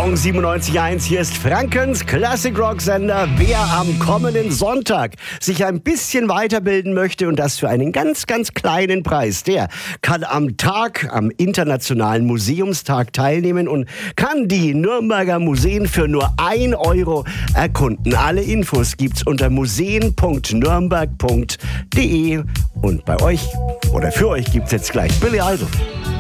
Morgen 97.1, hier ist Frankens Classic Rock Sender. Wer am kommenden Sonntag sich ein bisschen weiterbilden möchte und das für einen ganz, ganz kleinen Preis, der kann am Internationalen Museumstag teilnehmen und kann die Nürnberger Museen für nur 1 Euro erkunden. Alle Infos gibt's unter museen.nürnberg.de und bei euch oder für euch gibt's jetzt gleich Billy Idol.